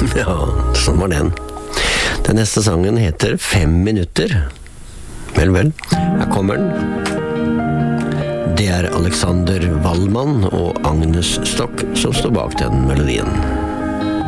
Ja, sånn var den. Den neste sangen heter 5 minutter. Vel, her kommer den. Det er Alexander Wallmann og Agnes Stock som står bak den melodien.